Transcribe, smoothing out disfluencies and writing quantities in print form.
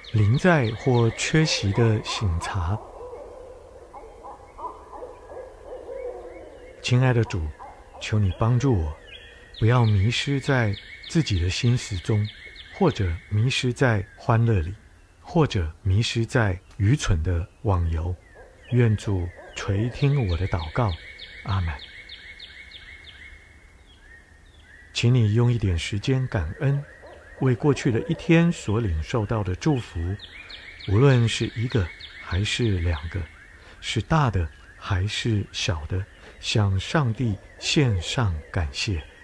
临在或缺席的省察。亲爱的主，求你帮助我，不要迷失在自己的心思中，或者迷失在欢乐里，或者迷失在愚蠢的网游。愿主垂听我的祷告，阿们。请你用一点时间感恩，为过去的一天所领受到的祝福，无论是一个还是两个，是大的还是小的，向上帝献上感谢。